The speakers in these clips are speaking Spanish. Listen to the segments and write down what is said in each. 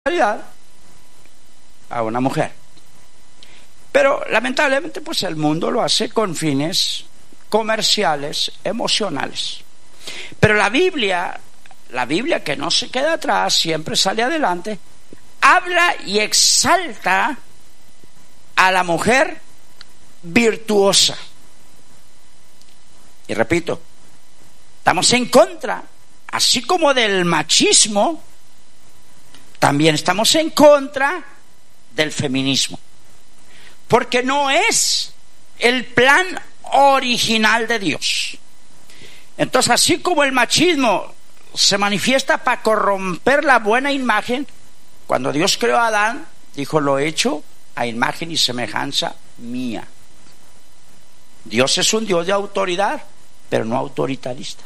a una mujer. Pero lamentablemente pues el mundo lo hace con fines comerciales, emocionales. Pero la Biblia que no se queda atrás, siempre sale adelante, habla y exalta a la mujer virtuosa. Y repito, estamos en contra, así como del machismo, también estamos en contra del feminismo, porque no es el plan original de Dios. Entonces, así como el machismo se manifiesta para corromper la buena imagen, cuando Dios creó a Adán, dijo: lo he hecho a imagen y semejanza mía. Dios es un Dios de autoridad, pero no autoritarista.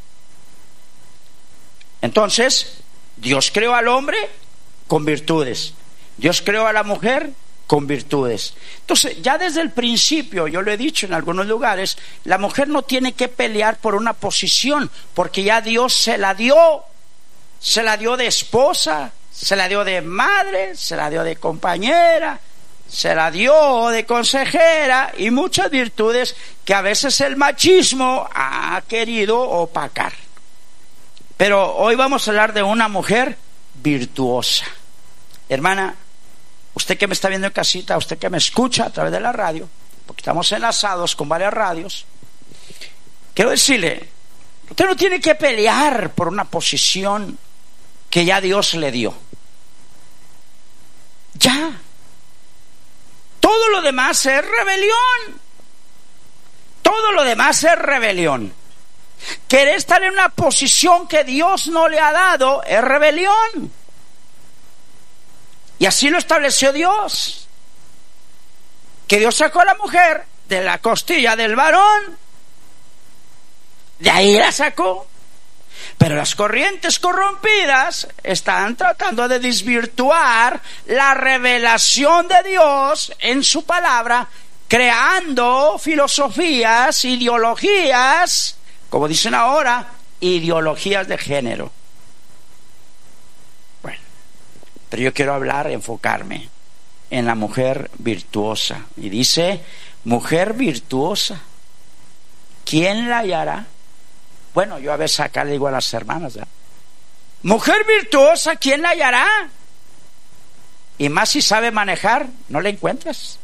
Entonces, Dios creó al hombre con virtudes, Dios creó a la mujer con virtudes. Entonces, ya desde el principio, yo lo he dicho en algunos lugares, la mujer no tiene que pelear por una posición, porque ya Dios se la dio de esposa, se la dio de madre, se la dio de compañera, se la dio de consejera, y muchas virtudes que a veces el machismo ha querido opacar. Pero hoy vamos a hablar de una mujer virtuosa. Hermana, usted que me está viendo en casita, usted que me escucha a través de la radio, porque estamos enlazados con varias radios, quiero decirle, usted no tiene que pelear por una posición que ya Dios le dio. Ya. Todo lo demás es rebelión. Todo lo demás es rebelión. Querer estar en una posición que Dios no le ha dado es rebelión. Y así lo estableció Dios. Que Dios sacó a la mujer de la costilla del varón. De ahí la sacó. Pero las corrientes corrompidas están tratando de desvirtuar la revelación de Dios en su palabra, creando filosofías, ideologías, como dicen ahora, ideologías de género. Bueno, pero yo quiero enfocarme en la mujer virtuosa. Y dice: mujer virtuosa, ¿quién la hallará? Bueno, yo a veces acá le digo a las hermanas, ¿verdad? Mujer virtuosa, ¿quién la hallará? Y más si sabe manejar, no la encuentras.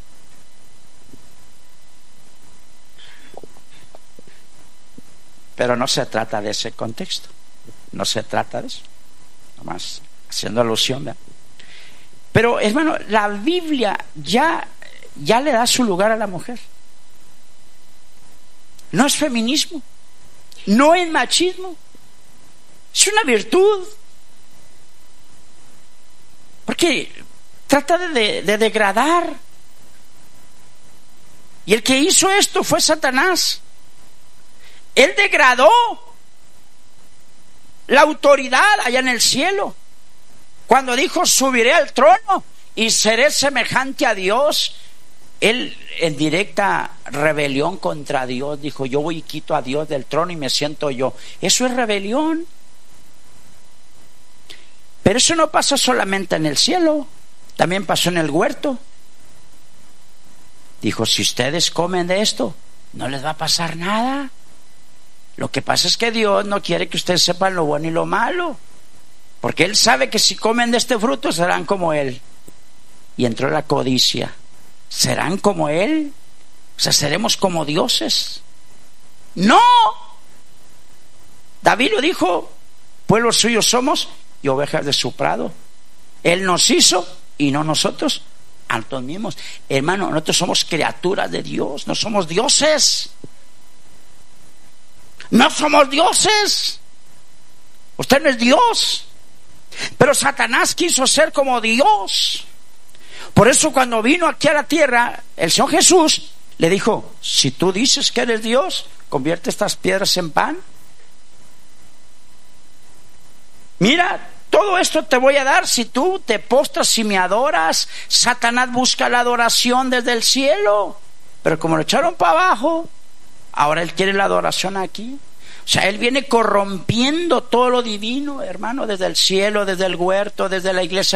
Pero no se trata de ese contexto. No se trata de eso. Nomás haciendo alusión, ¿verdad? Pero, hermano, la Biblia ya le da su lugar a la mujer. No es feminismo. No es machismo, es una virtud. Porque trata de degradar. Y el que hizo esto fue Satanás. Él degradó la autoridad allá en el cielo, cuando dijo: subiré al trono y seré semejante a Dios. Él, en directa rebelión contra Dios, dijo: yo voy y quito a Dios del trono y me siento yo. Eso es rebelión. Pero eso no pasó solamente en el cielo, también pasó en el huerto. Dijo: si ustedes comen de esto, no les va a pasar nada. Lo que pasa es que Dios no quiere que ustedes sepan lo bueno y lo malo, porque Él sabe que si comen de este fruto serán como Él. Y entró la codicia. ¿Serán como Él? O sea, ¿seremos como dioses? ¡No! David lo dijo: pueblo suyo somos y ovejas de su prado. Él nos hizo y no nosotros a nosotros mismos. Hermano, nosotros somos criaturas de Dios, no somos dioses. No somos dioses. Usted no es Dios. Pero Satanás quiso ser como Dios. Por eso cuando vino aquí a la tierra, el Señor Jesús le dijo: si tú dices que eres Dios, convierte estas piedras en pan. Mira, todo esto te voy a dar si tú te postras y me adoras. Satanás busca la adoración desde el cielo, pero como lo echaron para abajo, ahora él quiere la adoración aquí. O sea, él viene corrompiendo todo lo divino, hermano, desde el cielo, desde el huerto, desde la iglesia